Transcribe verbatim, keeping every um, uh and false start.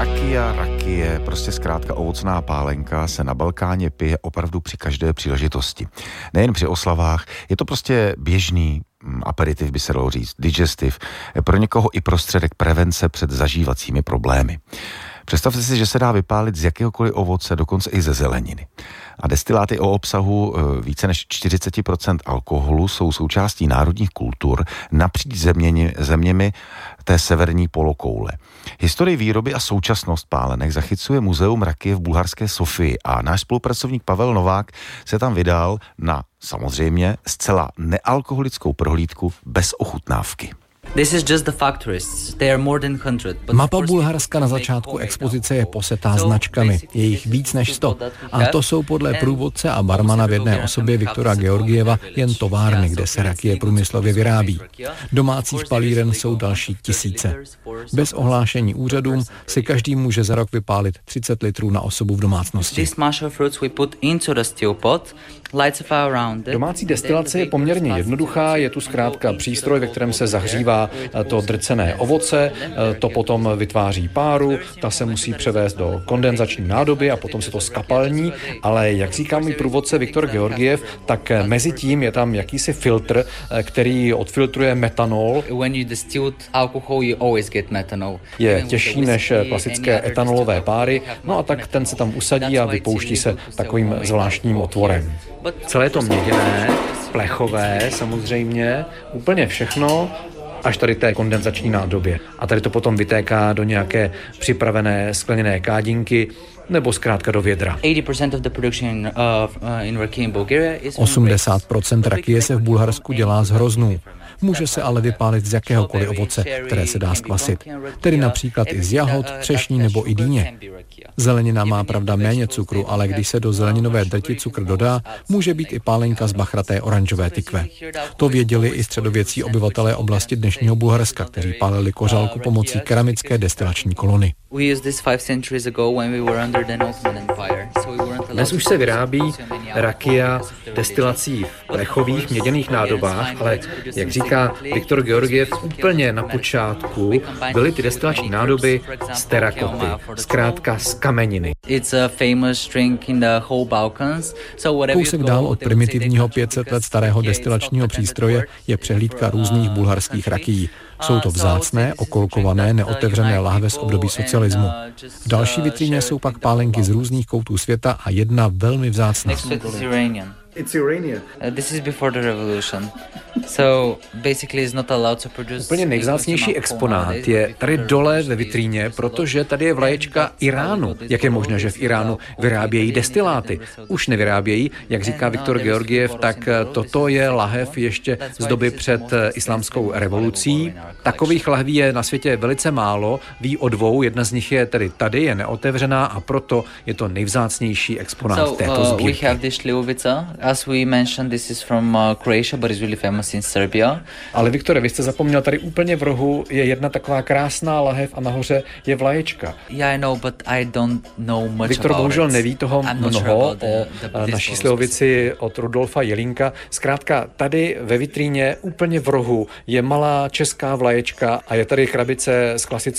Rakia, rakie, prostě zkrátka ovocná pálenka se na Balkáně pije opravdu při každé příležitosti. Nejen při oslavách, je to prostě běžný aperitiv, by se dalo říct, digestiv, pro někoho i prostředek prevence před zažívacími problémy. Představte si, že se dá vypálit z jakéhokoliv ovoce, dokonce i ze zeleniny. A destiláty o obsahu více než čtyřicet procent alkoholu jsou součástí národních kultur napříč zeměni, zeměmi té severní polokoule. Historii výroby a současnost pálenek zachycuje Muzeum rakie v bulharské Sofii a náš spolupracovník Pavel Novák se tam vydal na samozřejmě zcela nealkoholickou prohlídku bez ochutnávky. Mapa Bulharska na začátku expozice je posetá značkami, je jich víc než sto. A to jsou podle průvodce a barmana v jedné osobě Viktora Georgieva jen továrny, kde se rakie průmyslově vyrábí. Domácích palíren jsou další tisíce. Bez ohlášení úřadům si každý může za rok vypálit třicet litrů na osobu v domácnosti. Domácí destilace je poměrně jednoduchá, je tu zkrátka přístroj, ve kterém se zahřívá to drcené ovoce, to potom vytváří páru, ta se musí převést do kondenzační nádoby a potom se to skapalní, ale jak říká můj průvodce Viktor Georgiev, tak mezi tím je tam jakýsi filtr, který odfiltruje metanol. Je těžší než klasické etanolové páry, no a tak ten se tam usadí a vypouští se takovým zvláštním otvorem. Celé to měděné, plechové samozřejmě, úplně všechno, až tady té kondenzační nádobě. A tady to potom vytéká do nějaké připravené skleněné kádinky nebo zkrátka do vědra. osmdesát procent rakie se v Bulharsku dělá z hroznů. Může se ale vypálit z jakéhokoliv ovoce, které se dá skvasit. Tedy například i z jahod, třešní nebo i dýně. Zelenina má pravda méně cukru, ale když se do zeleninové drti cukr dodá, může být i pálenka z bachraté oranžové tykve. To věděli i středověcí obyvatelé oblasti dnešního Bulharska, kteří pálili kořálku pomocí keramické destilační kolony. Dnes už se vyrábí rakia destilací v plechových měděných nádobách, ale jak říká Viktor Georgiev, úplně na počátku byly ty destilační nádoby z terakoty, zkrátka z kameniny. Kousek dál od primitivního pět set let starého destilačního přístroje je přehlídka různých bulharských rakií. Jsou to vzácné, okolkované, neotevřené lahve z období socialismu. V další vitríně jsou pak pálenky z různých koutů světa a jedna velmi vzácná. It's Iranian. Uh, this is before the revolution. So basically it's not allowed to produce. Úplně nejvzácnější exponát je tady dole ve vitríně, protože tady je vlaječka Iránu. Jak je možné, že v Iránu vyrábějí destiláty? Už nevyrábějí, jak říká Viktor Georgiev, tak toto je lahev ještě z doby před islámskou revolucí. Takových lahví je na světě velice málo, ví o dvou, jedna z nich je tedy tady, je neotevřená a proto je to nejvzácnější exponát této sbírky. As we mentioned, this is from uh, Croatia, but it's really famous in Serbia. Ale Viktore, vy jste zapomněl, tady úplně v rohu je jedna taková krásná lahev a nahoře je vlaječka. Yeah, I know, but I don't know much Viktor about bohužel it. neví toho mnoho sure o the, the naší slivovici od Rudolfa Jelínka. Zkrátka tady ve vitríně úplně v rohu je malá česká vlaječka a je tady krabice s klasickou